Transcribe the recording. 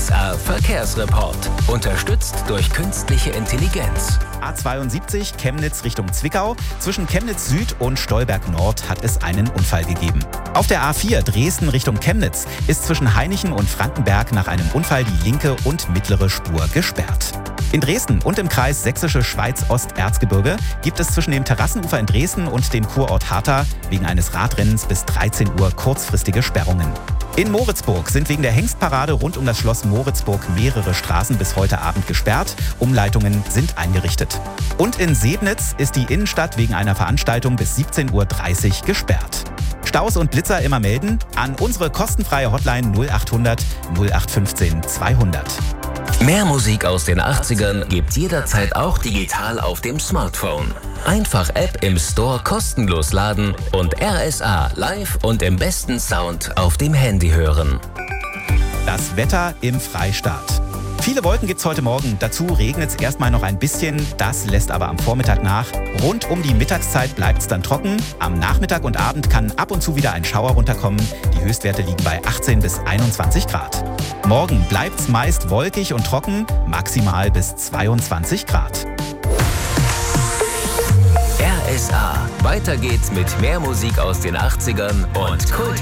RSA Verkehrsreport. Unterstützt durch künstliche Intelligenz. A72 Chemnitz Richtung Zwickau. Zwischen Chemnitz Süd und Stolberg Nord hat es einen Unfall gegeben. Auf der A4 Dresden Richtung Chemnitz ist zwischen Hainichen und Frankenberg nach einem Unfall die linke und mittlere Spur gesperrt. In Dresden und im Kreis Sächsische Schweiz-Osterzgebirge gibt es zwischen dem Terrassenufer in Dresden und dem Kurort Hartha wegen eines Radrennens bis 13 Uhr kurzfristige Sperrungen. In Moritzburg sind wegen der Hengstparade rund um das Schloss Moritzburg mehrere Straßen bis heute Abend gesperrt. Umleitungen sind eingerichtet. Und in Sebnitz ist die Innenstadt wegen einer Veranstaltung bis 17:30 Uhr gesperrt. Staus und Blitzer immer melden an unsere kostenfreie Hotline 0800 0815 200. Mehr Musik aus den 80ern gibt jederzeit auch digital auf dem Smartphone. Einfach App im Store kostenlos laden und RSA live und im besten Sound auf dem Handy hören. Das Wetter im Freistaat. Viele Wolken gibt's heute Morgen. Dazu regnet es erstmal noch ein bisschen. Das lässt aber am Vormittag nach. Rund um die Mittagszeit bleibt's dann trocken. Am Nachmittag und Abend kann ab und zu wieder ein Schauer runterkommen. Die Höchstwerte liegen bei 18 bis 21 Grad. Morgen bleibt's meist wolkig und trocken, maximal bis 22 Grad. RSA. Weiter geht's mit mehr Musik aus den 80ern und Kult.